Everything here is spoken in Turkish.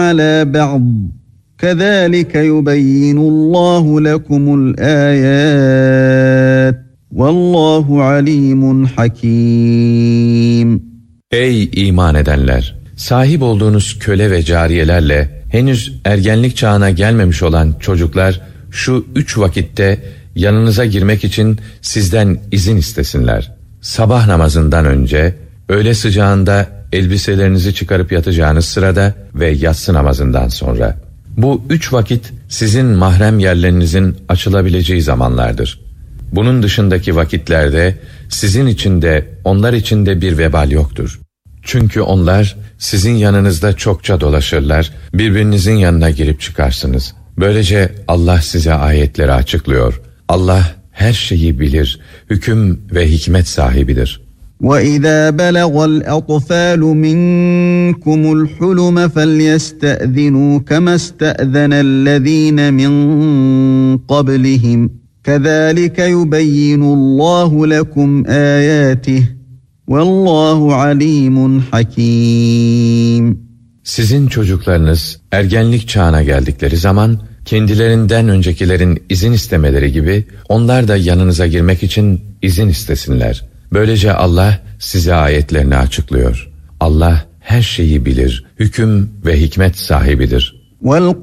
عَلَى بَعْضٍ كَذَٰلِكَ يُبَيِّنُ اللّٰهُ لَكُمُ الْآيَاتِ وَاللّٰهُ عَلِيمٌ حَكîمٌ. Ey iman edenler! Sahip olduğunuz köle ve cariyelerle henüz ergenlik çağına gelmemiş olan çocuklar şu 3 vakitte yanınıza girmek için sizden izin istesinler. Sabah namazından önce, öğle sıcağında elbiselerinizi çıkarıp yatacağınız sırada ve yatsı namazından sonra. Bu 3 vakit sizin mahrem yerlerinizin açılabileceği zamanlardır. Bunun dışındaki vakitlerde sizin için de onlar için de bir vebal yoktur. Çünkü onlar sizin yanınızda çokça dolaşırlar, birbirinizin yanına girip çıkarsınız. Böylece Allah size ayetleri açıklıyor. Allah her şeyi bilir, hüküm ve hikmet sahibidir. وَإِذَا بَلَغَ الْأَطْفَالُ مِنْكُمُ الْحُلُمَ فَلْيَسْتَأْذِنُوا كَمَا اسْتَأْذَنَ الَّذ۪ينَ مِنْ قَبْلِهِمْ كَذَٰلِكَ يُبَيِّنُ اللّٰهُ لَكُمْ آيَاتِهِ وَاللّٰهُ عَلِيمٌ حَكîمٌ. Sizin çocuklarınız ergenlik çağına geldikleri zaman kendilerinden öncekilerin izin istemeleri gibi onlar da yanınıza girmek için izin istesinler. Böylece Allah size ayetlerini açıklıyor. Allah her şeyi bilir, hüküm ve hikmet sahibidir.